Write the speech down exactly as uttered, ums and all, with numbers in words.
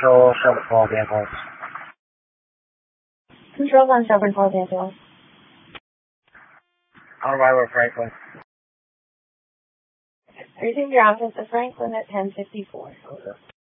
Control, Shelburne Falls Ambulance. Control on Shelburne Falls Ambulance. On arrival at Franklin. I received your office at Franklin at ten fifty-four. Okay.